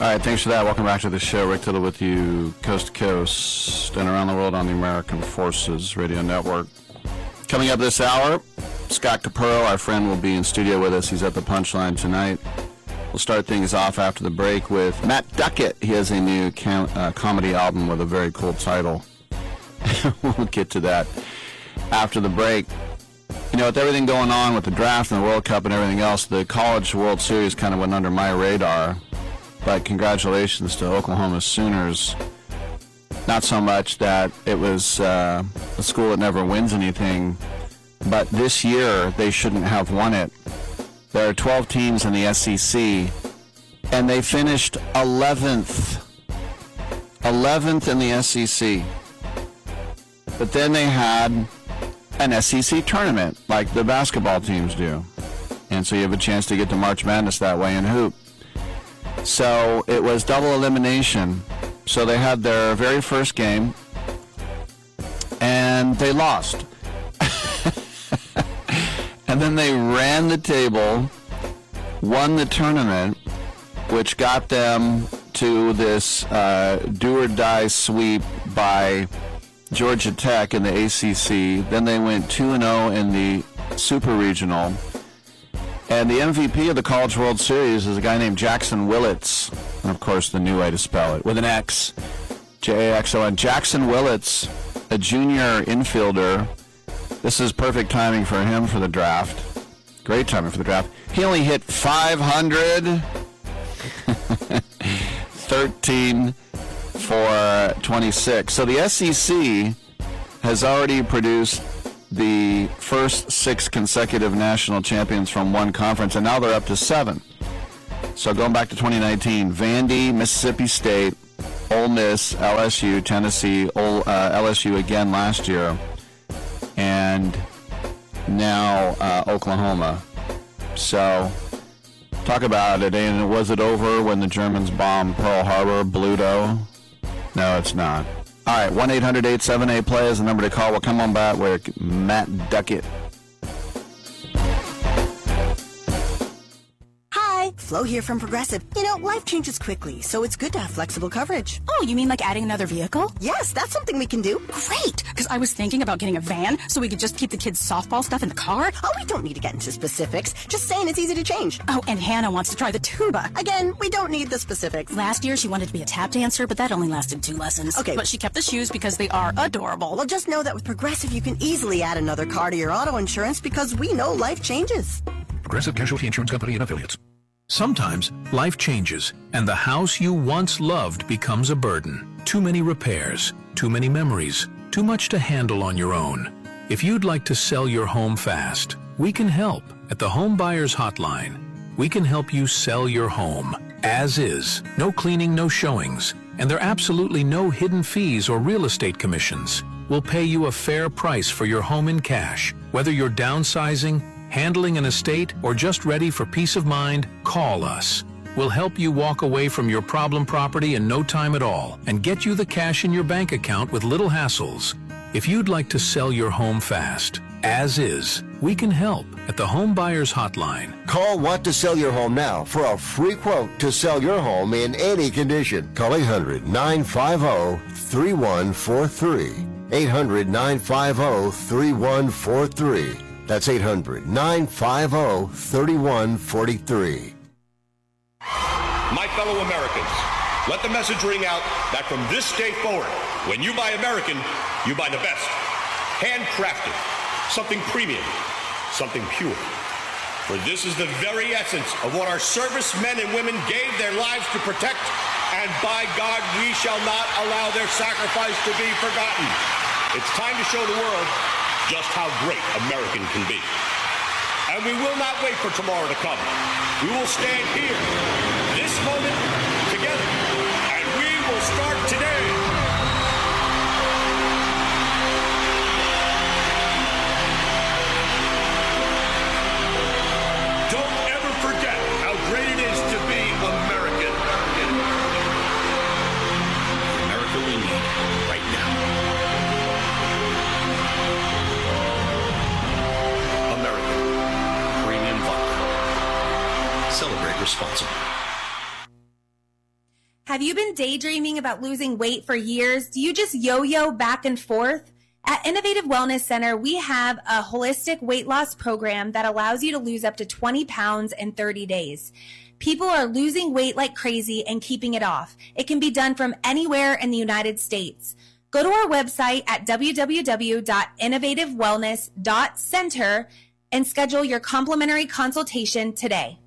All right, thanks for that. Welcome back to the show. Rick Tittle with you, coast to coast and around the world on the American Forces Radio Network. Coming up this hour, Scott Capurro, our friend, will be in studio with us. He's at the Punchline tonight. We'll start things off after the break with Matt Duckett. He has a new comedy album with a very cool title. We'll get to that after the break. You know, with everything going on with the draft and the World Cup and everything else, the College World Series kind of went under my radar. But congratulations to Oklahoma Sooners. Not so much that it was a school that never wins anything, but this year they shouldn't have won it. There are 12 teams in the SEC, and they finished 11th. 11th in the SEC. But then they had an SEC tournament, like the basketball teams do. And so you have a chance to get to March Madness that way in hoop. So it was double elimination. So they had their very first game, and they lost. And then they ran the table, won the tournament, which got them to this do-or-die sweep by Georgia Tech in the ACC. Then they went 2-0 in the Super Regional. And the MVP of the College World Series is a guy named Jackson Willits. And, of course, the new way to spell it, with an X, Jaxon. Jackson Willits, a junior infielder. This is perfect timing for him for the draft. Great timing for the draft. He only hit 500. 13 for 26. So the SEC has already produced the first 6 consecutive national champions from one conference, and now they're up to 7. So going back to 2019, Vandy, Mississippi State, Ole Miss, LSU, Tennessee, LSU again last year, and now Oklahoma. So talk about it. And was it over when the Germans bombed Pearl Harbor, Bluto? No, it's not. All right, 1-800-878-PLAY is the number to call. We'll come on back with Matt Duckett. Flo here from Progressive. You know, life changes quickly, so it's good to have flexible coverage. Oh, you mean like adding another vehicle? Yes, that's something we can do. Great, because I was thinking about getting a van so we could just keep the kids' softball stuff in the car. Oh, we don't need to get into specifics. Just saying it's easy to change. Oh, and Hannah wants to try the tuba. Again, we don't need the specifics. Last year, she wanted to be a tap dancer, but that only lasted 2 lessons. Okay. But she kept the shoes because they are adorable. Well, just know that with Progressive, you can easily add another car to your auto insurance because we know life changes. Progressive Casualty Insurance Company and Affiliates. Sometimes life changes and the house you once loved becomes a burden. Too many repairs, too many memories, too much to handle on your own. If you'd like to sell your home fast, we can help at the Home Buyers Hotline. We can help you sell your home as is. No cleaning, no showings, and there are absolutely no hidden fees or real estate commissions. We'll pay you a fair price for your home in cash. Whether you're downsizing, handling an estate, or just ready for peace of mind, call us. We'll help you walk away from your problem property in no time at all and get you the cash in your bank account with little hassles. If you'd like to sell your home fast, as is, we can help at the Home Buyers Hotline. Call Want to Sell Your Home now for a free quote to sell your home in any condition. Call 800-950-3143. 800-950-3143. That's 800-950-3143. My fellow Americans, let the message ring out that from this day forward, when you buy American, you buy the best. Handcrafted, something premium, something pure. For this is the very essence of what our servicemen and women gave their lives to protect, and by God, we shall not allow their sacrifice to be forgotten. It's time to show the world just how great American can be. And we will not wait for tomorrow to come. We will stand here, this moment, together, and we will start today. Don't ever forget how great it is to be American. America we need right now. American Premium Vodka. Celebrate responsibly. Have you been daydreaming about losing weight for years? Do you just yo-yo back and forth? At Innovative Wellness Center, we have a holistic weight loss program that allows you to lose up to 20 pounds in 30 days. People are losing weight like crazy and keeping it off. It can be done from anywhere in the United States. Go to our website at www.innovativewellness.center and schedule your complimentary consultation today.